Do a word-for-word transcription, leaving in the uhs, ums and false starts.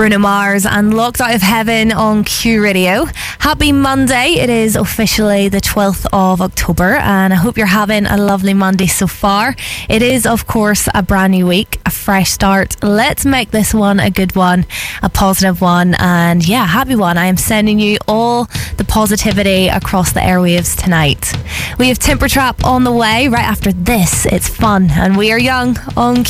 Bruno Mars and Locked Out of Heaven on Q Radio. Happy Monday. It is officially the twelfth of October and I hope you're having a lovely Monday so far. It is, of course, a brand new week, a fresh start. Let's make this one a good one, a positive one, and yeah, happy one. I am sending you all the positivity across the airwaves tonight. We have Temper Trap on the way right after this. It's fun and we are young on